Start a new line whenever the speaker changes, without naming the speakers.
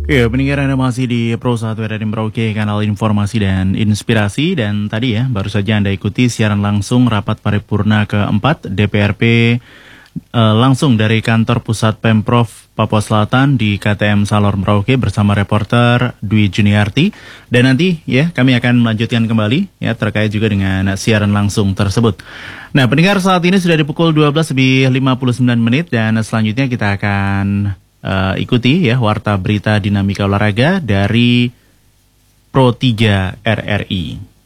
Ya, pendengar Anda masih di Pro 1 Radio Merauke, kanal informasi dan inspirasi. Dan tadi ya, baru saja Anda ikuti siaran langsung rapat paripurna keempat DPRP langsung dari kantor pusat Pemprov Papua Selatan di KTM Salor Merauke bersama reporter Dwi Juniarti. Dan nanti ya, kami akan melanjutkan kembali ya terkait juga dengan siaran langsung tersebut. Nah, pendengar, saat ini sudah di pukul 12:59 dan selanjutnya kita akan ikuti ya warta berita dinamika olahraga dari Pro 3 RRI.